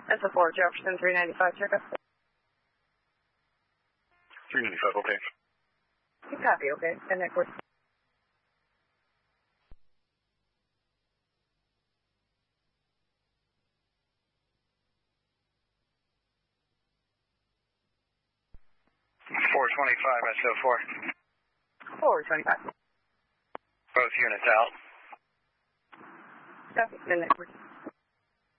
That's a 4, Jefferson 395, check up. 395, okay. You copy, okay. And that course. 425, SO4. 425. Both units out. Copy, and that course.